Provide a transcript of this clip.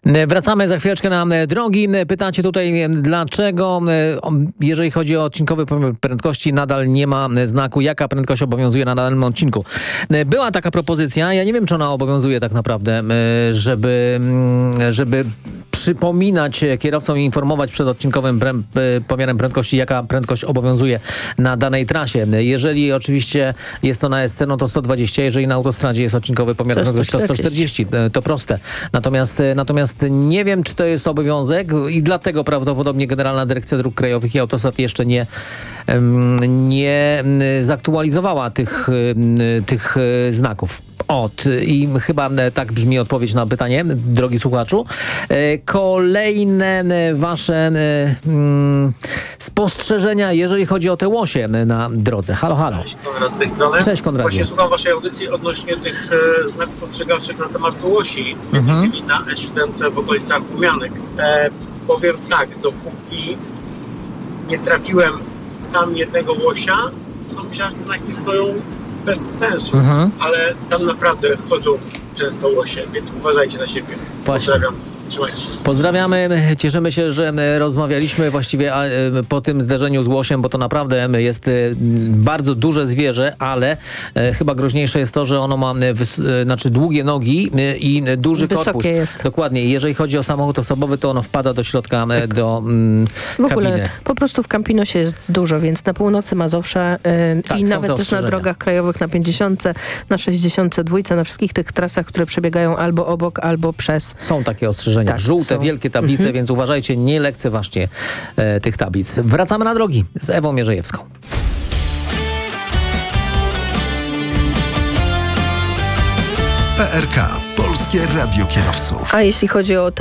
Wracamy za chwileczkę na drogi. Pytacie tutaj, dlaczego, jeżeli chodzi o odcinkowe prędkości, nadal nie ma znaku, jaka prędkość obowiązuje na danym odcinku. Była taka propozycja, ja nie wiem, czy ona obowiązuje tak naprawdę, żeby przypominać kierowcom i informować przed odcinkowym pomiarem prędkości, jaka prędkość obowiązuje na danej trasie. Jeżeli oczywiście jest to na SC, no to 120, jeżeli na autostradzie jest odcinkowy pomiar prędkości, to 140. To proste. Natomiast nie wiem, czy to jest obowiązek i dlatego prawdopodobnie Generalna Dyrekcja Dróg Krajowych i Autostrad jeszcze nie zaktualizowała tych znaków. I chyba tak brzmi odpowiedź na pytanie, drogi słuchaczu. Kolejne wasze spostrzeżenia, jeżeli chodzi o te łosie na drodze. Halo, halo. Cześć, Konrad z tej strony. Cześć, Konradzie. Właśnie słucham waszej audycji odnośnie tych znaków ostrzegawczych na temat łosi, między innymi na S7 w okolicach Łumianek. Powiem tak, dopóki nie trafiłem sam jednego łosia, to myślałem, że te znaki stoją bez sensu, ale tam naprawdę chodzą często łosie, więc uważajcie na siebie. Właśnie. Pozdrawiam. Trzymajcie się. Pozdrawiamy, cieszymy się, że rozmawialiśmy właściwie po tym zderzeniu z łosiem, bo to naprawdę jest bardzo duże zwierzę, ale chyba groźniejsze jest to, że ono ma długie nogi i duży Wysokie korpus. jest. Dokładnie. Jeżeli chodzi o samochód osobowy, to ono wpada do środka, do W ogóle kabiny. po prostu w Campinosie jest dużo, więc na północy Mazowsza Tak, i są nawet te też na ostrzeżenia. drogach krajowych, na 50, na 62, na wszystkich tych trasach, które przebiegają albo obok, albo przez. Są takie ostrzeżenia. Tak, Żółte, są. wielkie tablice, więc uważajcie, nie lekceważcie tych tablic. Wracamy na drogi z Ewą Mierzejewską. PRK. Polskie Radio Kierowców. A jeśli chodzi o